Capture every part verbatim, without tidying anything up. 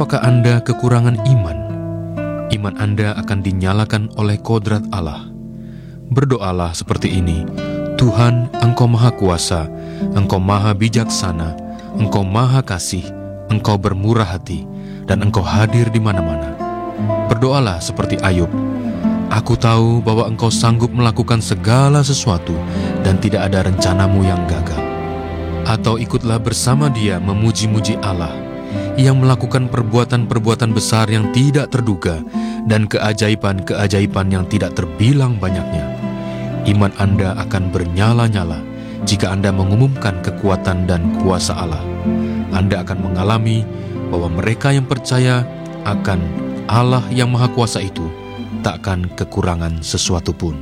apakah Anda kekurangan iman? Iman Anda akan dinyalakan oleh kodrat Allah. Berdoalah seperti ini: Tuhan, Engkau Maha Kuasa, Engkau Maha Bijaksana, Engkau Maha Kasih, Engkau bermurah hati, dan Engkau hadir di mana-mana. Berdoalah seperti Ayub: Aku tahu bahwa Engkau sanggup melakukan segala sesuatu dan tidak ada rencanamu yang gagal. Atau ikutlah bersama dia memuji-muji Allah yang melakukan perbuatan-perbuatan besar yang tidak terduga dan keajaiban-keajaiban yang tidak terbilang banyaknya. Iman Anda akan bernyala-nyala jika Anda mengumumkan kekuatan dan kuasa Allah. Anda akan mengalami bahwa mereka yang percaya akan Allah yang Maha Kuasa itu takkan kekurangan sesuatu pun.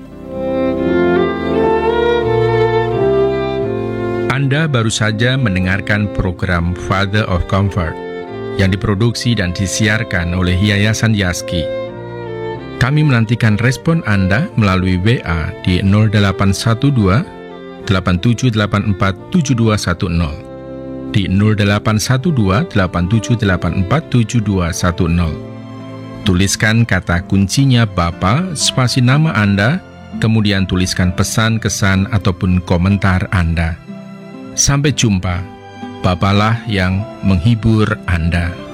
Anda baru saja mendengarkan program Father of Comfort yang diproduksi dan disiarkan oleh Yayasan Yaski. Kami menantikan respon Anda melalui W A di nol delapan satu dua delapan tujuh delapan empat tujuh dua satu nol, di nol delapan satu dua delapan tujuh delapan empat tujuh dua satu nol. Tuliskan kata kuncinya Bapa, spasi nama Anda, kemudian tuliskan pesan, kesan, ataupun komentar Anda. Sampai jumpa. Bapalah yang menghibur Anda.